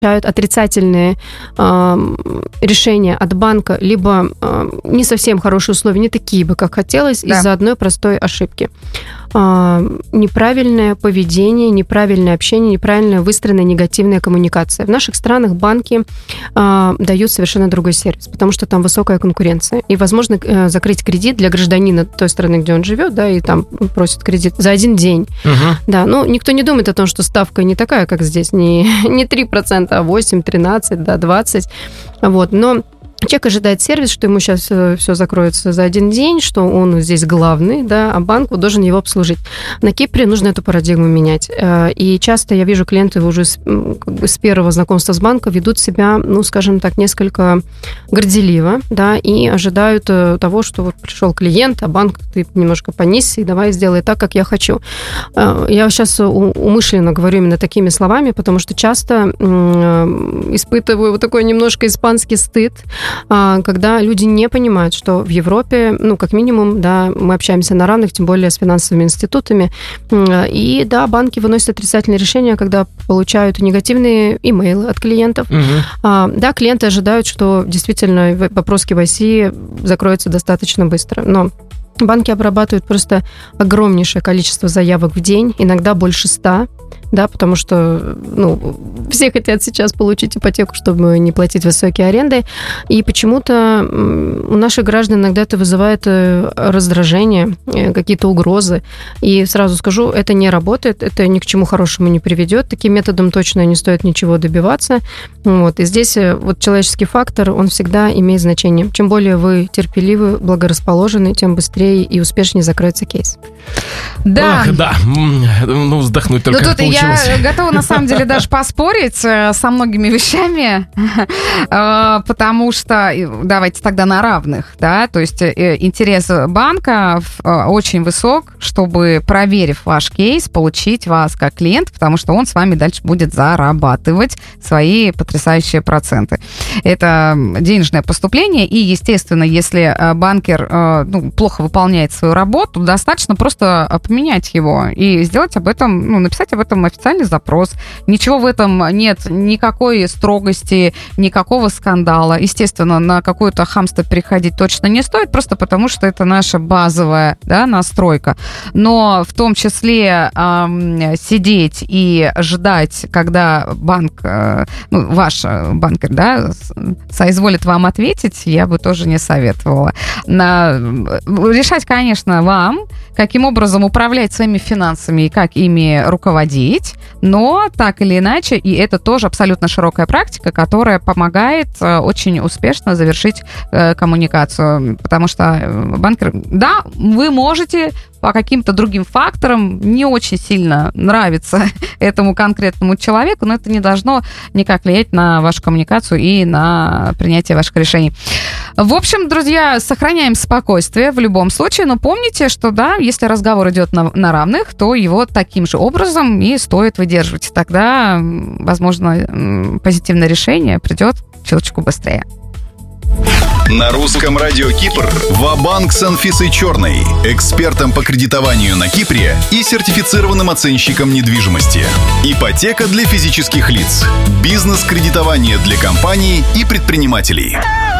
отрицательные решения от банка, либо не совсем хорошие условия, не такие бы, как хотелось, из-за одной простой ошибки. Неправильное поведение, неправильное общение, неправильно выстроенная негативная коммуникация. В наших странах банки дают совершенно другой сервис, потому что там высокая конкуренция. И возможно закрыть кредит для гражданина той страны, где он живет, да, и там просит кредит за один день. Да, но никто не думает о том, что ставка не такая, как здесь, не 3%, а 8, 13, да, 20. Вот, но человек ожидает сервис, что ему сейчас все закроется за один день, что он здесь главный, да, а банк должен его обслужить. На Кипре нужно эту парадигму менять. И часто я вижу, клиенты уже с первого знакомства с банком ведут себя, ну, скажем так, несколько горделиво, да, и ожидают того, что вот пришел клиент, а банк, ты немножко понизься и давай сделай так, как я хочу. Я сейчас умышленно говорю именно такими словами, потому что часто испытываю вот такой немножко испанский стыд, когда люди не понимают, что в Европе, ну, как минимум, да, мы общаемся на равных, тем более с финансовыми институтами, и, да, банки выносят отрицательные решения, когда получают негативные имейлы от клиентов. Да, клиенты ожидают, что действительно вопрос KYC закроется достаточно быстро, но банки обрабатывают просто огромнейшее количество заявок в день, иногда больше 100, да, потому что, ну, все хотят сейчас получить ипотеку, чтобы не платить высокие аренды, и почему-то у наших граждан иногда это вызывает раздражение, какие-то угрозы, и сразу скажу, это не работает, это ни к чему хорошему не приведет, таким методом точно не стоит ничего добиваться, вот, и здесь вот человеческий фактор, он всегда имеет значение. Чем более вы терпеливы, благорасположены, тем быстрее и успешнее закроется кейс. Да. Ах, да, ну, вздохнуть только тут получилось. Я готова, на самом деле, даже поспорить со многими вещами, потому что, давайте тогда на равных, да, то есть интерес банка очень высок, чтобы, проверив ваш кейс, получить вас как клиент, потому что он с вами дальше будет зарабатывать свои потрясающие проценты. Это денежное поступление, и, естественно, если банкер плохо выполняет свою работу, достаточно просто поменять его и сделать об этом, написать об этом официальный запрос. Ничего в этом нет, никакой строгости, никакого скандала. Естественно, на какое-то хамство переходить точно не стоит, просто потому что это наша базовая, да, настройка. Но в том числе сидеть и ждать, когда банк, ваш банкер, да, соизволит вам ответить, я бы тоже не советовала. Решать, конечно, вам, каким образом управлять своими финансами и как ими руководить, но так или иначе, и это тоже абсолютно широкая практика, которая помогает очень успешно завершить коммуникацию, потому что банкер, да, вы можете по каким-то другим факторам не очень сильно нравиться этому конкретному человеку, но это не должно никак влиять на вашу коммуникацию и на принятие ваших решений. В общем, друзья, сохраняем спокойствие в любом случае, но помните, что да, если разговор идет на равных, то его таким же образом и стоит выдерживать. Тогда, возможно, позитивное решение придет чуточку быстрее. На русском радио Кипр ва-банк с Анфисой Черной, экспертом по кредитованию на Кипре и сертифицированным оценщиком недвижимости. Ипотека для физических лиц, бизнес-кредитование для компаний и предпринимателей.